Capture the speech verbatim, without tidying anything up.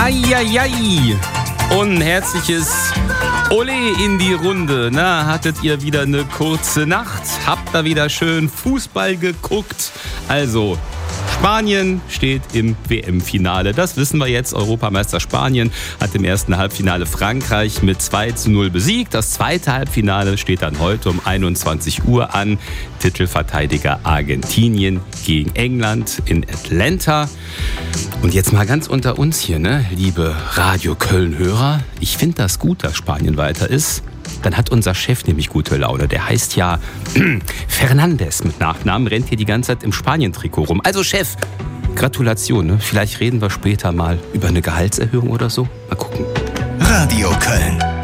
Eieiei. Und herzliches Ole in die Runde. Na, hattet ihr wieder eine kurze Nacht? Habt ihr wieder schön Fußball geguckt? Also, Spanien steht im W M-Finale. Das wissen wir jetzt. Europameister Spanien hat im ersten Halbfinale Frankreich mit zwei zu null besiegt. Das zweite Halbfinale steht dann heute um einundzwanzig Uhr an. Titelverteidiger Argentinien gegen England in Atlanta. Und jetzt mal ganz unter uns hier, ne, liebe Radio Köln-Hörer. Ich finde das gut, dass Spanien weiter ist. Dann hat unser Chef nämlich gute Laune. Der heißt ja Fernandes mit Nachnamen, rennt hier die ganze Zeit im Spanien-Trikot rum. Also Chef, Gratulation. Ne? Vielleicht reden wir später mal über eine Gehaltserhöhung oder so. Mal gucken. Radio Köln.